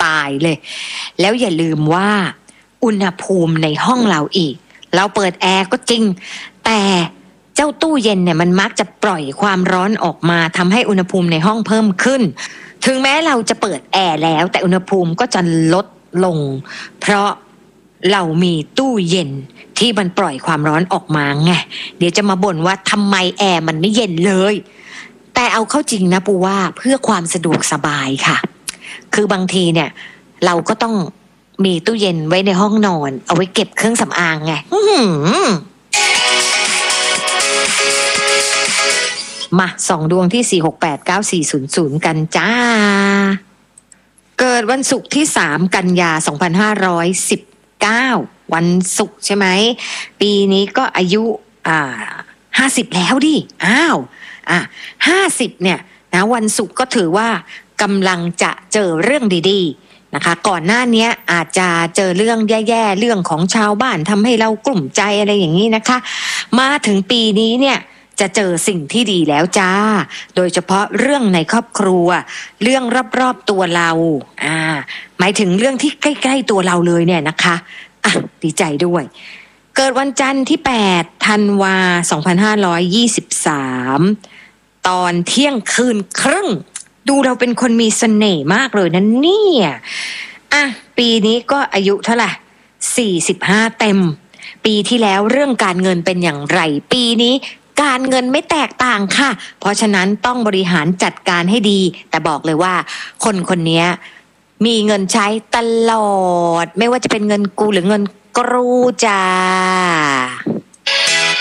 ตายเลยแล้วอย่าลืมว่าอุณหภูมิในห้องเราอีกเราเปิดแอร์ก็จริงแต่เจ้าตู้เย็นเนี่ยมันมักจะปล่อยความร้อนออกมาทำให้อุณหภูมิในห้องเพิ่มขึ้นถึงแม้เราจะเปิดแอร์แล้วแต่อุณหภูมิก็จะลดลงเพราะเรามีตู้เย็นที่มันปล่อยความร้อนออกมาไงเดี๋ยวจะมาบ่นว่าทำไมแอร์มันไม่เย็นเลยแต่เอาเข้าจริงนะปูว่าเพื่อความสะดวกสบายค่ะคือบางทีเนี่ยเราก็ต้องมีตู้เย็นไว้ในห้องนอนเอาไว้เก็บเครื่องสำอางไงมาส่องดวงที่4689400กันจ้าเกิดวันศุกร์ที่3กันยา2519วันศุกร์ใช่ไหมปีนี้ก็อายุ50แล้วดิ50เนี่ยนะวันศุกร์ก็ถือว่ากำลังจะเจอเรื่องดีๆนะคะก่อนหน้านี้อาจจะเจอเรื่องแย่ๆเรื่องของชาวบ้านทำให้เรากลุ่มใจอะไรอย่างนี้นะคะมาถึงปีนี้เนี่ยจะเจอสิ่งที่ดีแล้วจ้าโดยเฉพาะเรื่องในครอบครัวเรื่องรอบๆตัวเราหมายถึงเรื่องที่ใกล้ๆตัวเราเลยเนี่ยนะคะดีใจด้วยเกิดวันจันทร์ที่8ธันวา2523ตอนเที่ยงคืนครึ่งดูเราเป็นคนมีเสน่ห์มากเลยนะเนี่ยปีนี้ก็อายุเท่าไหร่45เต็มปีที่แล้วเรื่องการเงินเป็นอย่างไรปีนี้การเงินไม่แตกต่างค่ะเพราะฉะนั้นต้องบริหารจัดการให้ดีแต่บอกเลยว่าคนนี้มีเงินใช้ตลอดไม่ว่าจะเป็นเงินกูหรือเงินกรูจ้า